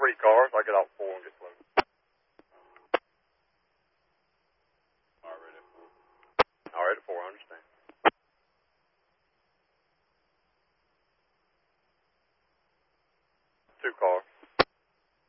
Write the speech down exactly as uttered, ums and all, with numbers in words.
three cars. I get out four and get loaded. All right, at four. All right, at four, I understand. Two cars.